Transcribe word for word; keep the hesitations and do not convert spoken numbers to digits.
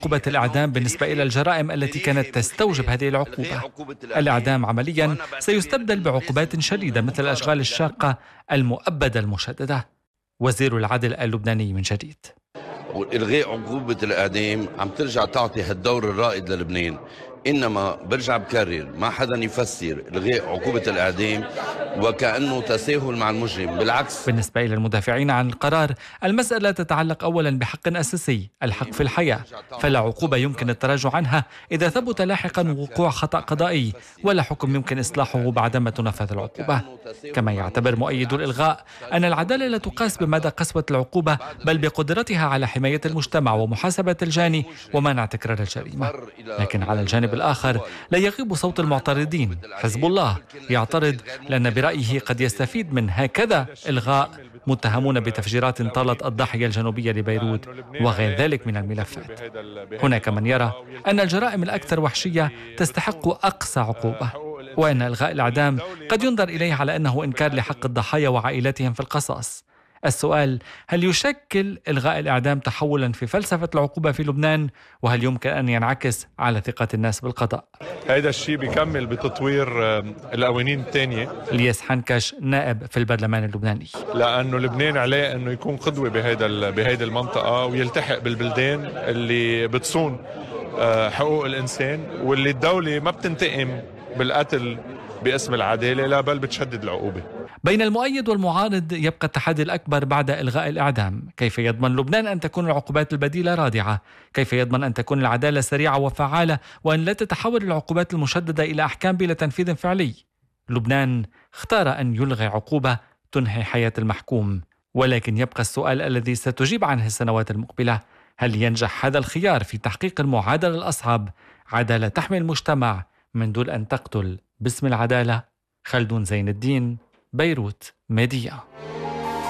عقوبة الإعدام بالنسبة إلى الجرائم التي كانت تستوجب هذه العقوبة. الإعدام عمليا سيستبدل بعقوبات شديدة مثل الأشغال الشاقة المؤبدة المشددة. وزير العدل اللبناني من جديد: والغاء عقوبة الإعدام عم ترجع تعطي هالدور الرائد للبنان. إنما برجع بكرر، ما حدا يفسر إلغاء عقوبة الإعدام وكأنه تساهل مع المجرم، بالعكس. بالنسبة إلى المدافعين عن القرار، المسألة تتعلق أولا بحق أساسي، الحق في الحياة، فلا عقوبة يمكن التراجع عنها إذا ثبت لاحقا وقوع خطأ قضائي، ولا حكم يمكن إصلاحه بعدما تنفذ العقوبة. كما يعتبر مؤيد الإلغاء أن العدالة لا تقاس بمدى قسوة العقوبة، بل بقدرتها على حماية المجتمع ومحاسبة الجاني ومنع تكرار الجريمة. لكن على الجانب الآخر لا يغيب صوت المعترضين. حزب الله يعترض لأن برأيه قد يستفيد من هكذا إلغاء متهمون بتفجيرات طالت الضاحية الجنوبية لبيروت وغير ذلك من الملفات. هناك من يرى أن الجرائم الأكثر وحشية تستحق أقصى عقوبة، وأن إلغاء الإعدام قد ينظر إليه على أنه إنكار لحق الضحايا وعائلاتهم في القصاص. السؤال: هل يشكل إلغاء الإعدام تحولا في فلسفة العقوبة في لبنان؟ وهل يمكن أن ينعكس على ثقة الناس بالقضاء؟ هذا الشيء بيكمل بتطوير القوانين الثانية. الياس حنكش نائب في البرلمان اللبناني: لأنه لبنان عليه أنه يكون قدوة بهذا بهذه المنطقة ويلتحق بالبلدان اللي بتصون حقوق الإنسان، واللي الدولة ما بتنتقم بالقتل باسم العدالة، لا بل بتشدد العقوبة. بين المؤيد والمعارض يبقى التحدي الأكبر بعد إلغاء الإعدام. كيف يضمن لبنان أن تكون العقوبات البديلة رادعة؟ كيف يضمن أن تكون العدالة سريعة وفعالة، وأن لا تتحول العقوبات المشددة إلى أحكام بلا تنفيذ فعلي؟ لبنان اختار أن يلغي عقوبة تنهي حياة المحكوم، ولكن يبقى السؤال الذي ستجيب عنه السنوات المقبلة: هل ينجح هذا الخيار في تحقيق المعادلة الأصعب، عدالة تحمي المجتمع من دون أن تقتل باسم العدالة؟ خلدون زين الدين، بيروت، ميديا.